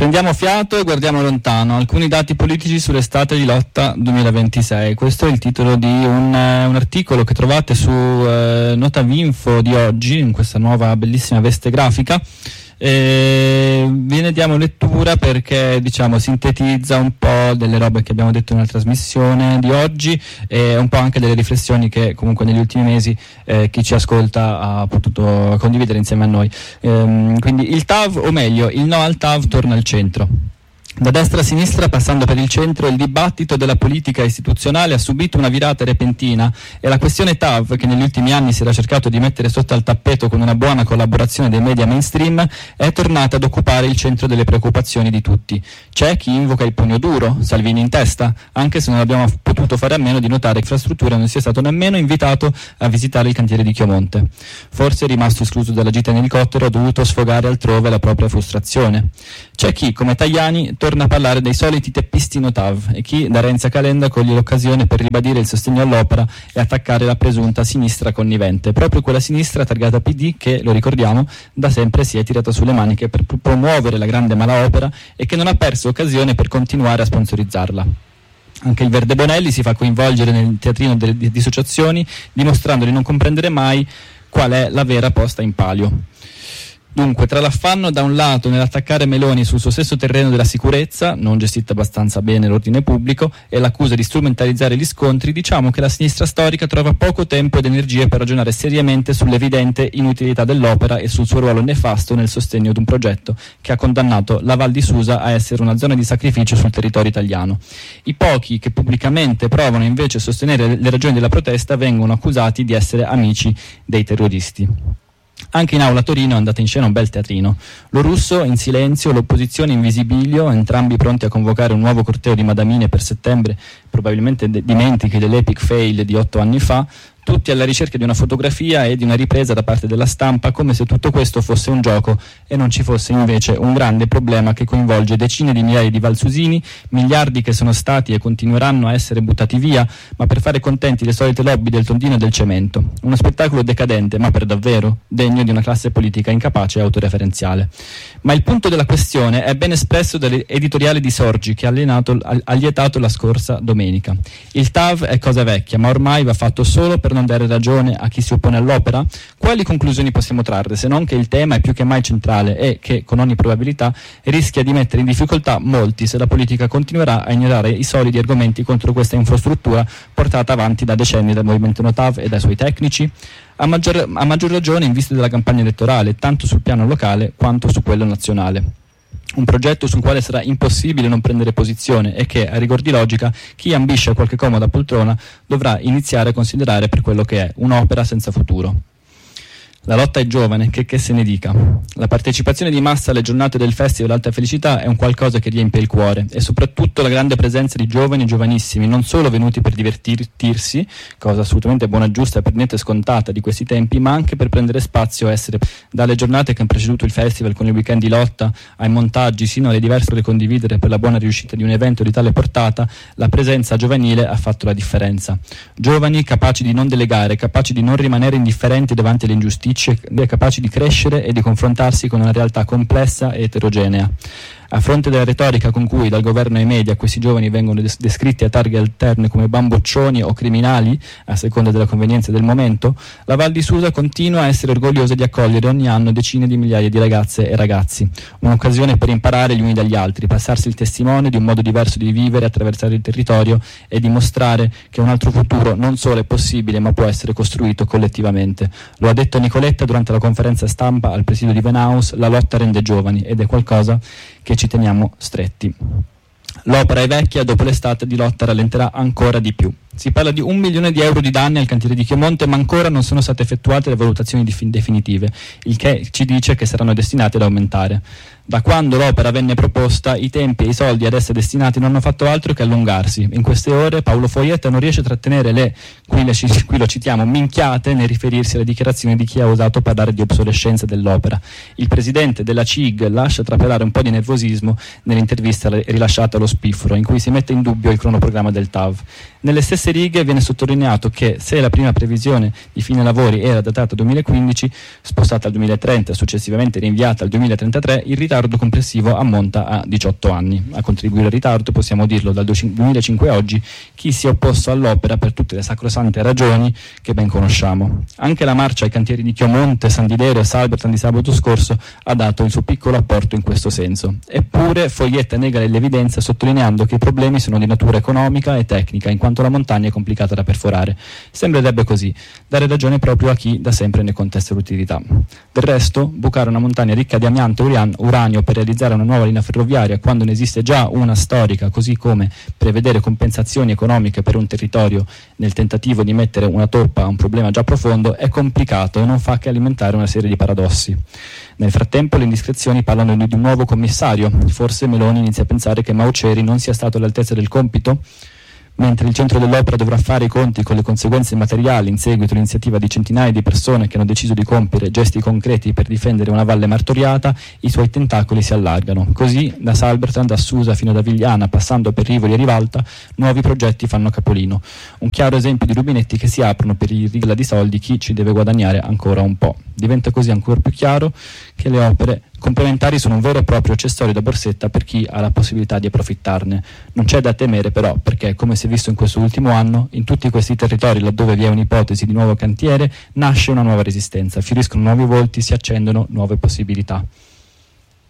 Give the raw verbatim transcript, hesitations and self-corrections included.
Prendiamo fiato e guardiamo lontano. Alcuni dati politici sull'estate di lotta duemilaventisei. Questo è il titolo di un, eh, un articolo che trovate su eh, Notavinfo di oggi, in questa nuova bellissima veste grafica. E ve ne diamo lettura perché, diciamo, sintetizza un po' delle robe che abbiamo detto nella trasmissione di oggi e un po' anche delle riflessioni che comunque negli ultimi mesi eh, chi ci ascolta ha potuto condividere insieme a noi. Ehm, quindi il T A V, o meglio il no al T A V, torna al centro. Da destra a sinistra, passando per il centro, il dibattito della politica istituzionale ha subito una virata repentina e la questione T A V, che negli ultimi anni si era cercato di mettere sotto al tappeto con una buona collaborazione dei media mainstream, è tornata ad occupare il centro delle preoccupazioni di tutti. C'è chi invoca il pugno duro, Salvini in testa, anche se non abbiamo potuto fare a meno di notare che Infrastrutture non sia stato nemmeno invitato a visitare il cantiere di Chiomonte. Forse, rimasto escluso dalla gita in elicottero, ha dovuto sfogare altrove la propria frustrazione. C'è chi, come Tajani, torna a parlare dei soliti teppisti no T A V e chi, da Renzi a Calenda, coglie l'occasione per ribadire il sostegno all'opera e attaccare la presunta sinistra connivente, proprio quella sinistra targata P D che, lo ricordiamo, da sempre si è tirata sulle maniche per promuovere la grande malaopera e che non ha perso occasione per continuare a sponsorizzarla. Anche il Verde Bonelli si fa coinvolgere nel teatrino delle dissociazioni, dimostrando di non comprendere mai qual è la vera posta in palio. Dunque, tra l'affanno da un lato nell'attaccare Meloni sul suo stesso terreno della sicurezza, non gestita abbastanza bene l'ordine pubblico, e l'accusa di strumentalizzare gli scontri, diciamo che la sinistra storica trova poco tempo ed energie per ragionare seriamente sull'evidente inutilità dell'opera e sul suo ruolo nefasto nel sostegno di un progetto che ha condannato la Val di Susa a essere una zona di sacrificio sul territorio italiano. I pochi che pubblicamente provano invece a sostenere le ragioni della protesta vengono accusati di essere amici dei terroristi. Anche in aula a Torino è andata in scena un bel teatrino. Lo Russo in silenzio, l'opposizione in visibilio, entrambi pronti a convocare un nuovo corteo di madamine per settembre, probabilmente de- dimentichi dell'epic fail di otto anni fa, tutti alla ricerca di una fotografia e di una ripresa da parte della stampa, come se tutto questo fosse un gioco e non ci fosse invece un grande problema che coinvolge decine di migliaia di valsusini, miliardi che sono stati e continueranno a essere buttati via, ma per fare contenti le solite lobby del tondino e del cemento. Uno spettacolo decadente, ma per davvero, degno di una classe politica incapace e autoreferenziale. Ma il punto della questione è ben espresso dall'editoriale di Sorgi, che ha, allenato, ha lietato la scorsa domenica. Il T A V è cosa vecchia, ma ormai va fatto solo per non dare ragione a chi si oppone all'opera? Quali conclusioni possiamo trarre, se non che il tema è più che mai centrale e che, con ogni probabilità, rischia di mettere in difficoltà molti se la politica continuerà a ignorare i solidi argomenti contro questa infrastruttura portata avanti da decenni dal movimento no T A V e dai suoi tecnici? A maggior, a maggior ragione in vista della campagna elettorale, tanto sul piano locale quanto su quello nazionale. Un progetto sul quale sarà impossibile non prendere posizione e che, a rigor di logica, chi ambisce a qualche comoda poltrona dovrà iniziare a considerare per quello che è, un'opera senza futuro. La lotta è giovane, che, che se ne dica. La partecipazione di massa alle giornate del Festival Alta Felicità è un qualcosa che riempie il cuore, e soprattutto la grande presenza di giovani e giovanissimi, non solo venuti per divertirsi, cosa assolutamente buona e giusta e per niente scontata di questi tempi, ma anche per prendere spazio e essere, dalle giornate che hanno preceduto il festival con i weekend di lotta, ai montaggi, sino alle diverse ore condividere per la buona riuscita di un evento di tale portata, la presenza giovanile ha fatto la differenza. Giovani capaci di non delegare, capaci di non rimanere indifferenti davanti alle ingiustizie, capaci di crescere e di confrontarsi con una realtà complessa e eterogenea. A fronte della retorica con cui dal governo ai media questi giovani vengono des- descritti a targhe alterne come bamboccioni o criminali, a seconda della convenienza del momento, la Val di Susa continua a essere orgogliosa di accogliere ogni anno decine di migliaia di ragazze e ragazzi. Un'occasione per imparare gli uni dagli altri, passarsi il testimone di un modo diverso di vivere, attraversare il territorio e dimostrare che un altro futuro non solo è possibile ma può essere costruito collettivamente. Lo ha detto Nicoletta durante la conferenza stampa al presidio di Venaus: la lotta rende giovani, ed è qualcosa che ci teniamo stretti. L'opera è vecchia, dopo l'estate di lotta rallenterà ancora di più. Si parla di un milione di euro di danni al cantiere di Chiomonte, ma ancora non sono state effettuate le valutazioni definitive, il che ci dice che saranno destinate ad aumentare. Da quando l'opera venne proposta, i tempi e i soldi ad essa destinati non hanno fatto altro che allungarsi. In queste ore Paolo Foietta non riesce a trattenere le, qui, le, qui lo citiamo, minchiate nel riferirsi alle dichiarazioni di chi ha osato parlare di obsolescenza dell'opera. Il presidente della C I G lascia trapelare un po' di nervosismo nell'intervista rilasciata allo Spiffero, in cui si mette in dubbio il cronoprogramma del T A V. Nelle stesse queste righe viene sottolineato che se la prima previsione di fine lavori era datata duemilaquindici, spostata al duemilatrenta e successivamente rinviata al duemilatrentatré, il ritardo complessivo ammonta a diciotto anni. A contribuire al ritardo, possiamo dirlo, dal duemilacinque a oggi, chi si è opposto all'opera per tutte le sacrosante ragioni che ben conosciamo. Anche la marcia ai cantieri di Chiomonte, San Didero e Salbertan di sabato scorso ha dato il suo piccolo apporto in questo senso. Eppure Foglietta nega l'evidenza sottolineando che i problemi sono di natura economica e tecnica, in quanto la montagna è complicata da perforare. Sembrerebbe così, dare ragione proprio a chi da sempre ne contesta l'utilità. Del resto, bucare una montagna ricca di amianto e uranio per realizzare una nuova linea ferroviaria quando ne esiste già una storica, così come prevedere compensazioni economiche per un territorio nel tentativo di mettere una toppa a un problema già profondo, è complicato e non fa che alimentare una serie di paradossi. Nel frattempo le indiscrezioni parlano di un nuovo commissario. Forse Meloni inizia a pensare che Mauceri non sia stato all'altezza del compito? Mentre il centro dell'opera dovrà fare i conti con le conseguenze materiali in seguito all'iniziativa di centinaia di persone che hanno deciso di compiere gesti concreti per difendere una valle martoriata, i suoi tentacoli si allargano. Così, da Salbertan, da Susa fino ad Avigliana, passando per Rivoli e Rivalta, nuovi progetti fanno capolino. Un chiaro esempio di rubinetti che si aprono per il rigla di soldi chi ci deve guadagnare ancora un po'. Diventa così ancora più chiaro che le opere complementari sono un vero e proprio accessorio da borsetta per chi ha la possibilità di approfittarne. Non c'è da temere però, perché, come si è visto in questo ultimo anno, in tutti questi territori laddove vi è un'ipotesi di nuovo cantiere, nasce una nuova resistenza, fioriscono nuovi volti, si accendono nuove possibilità.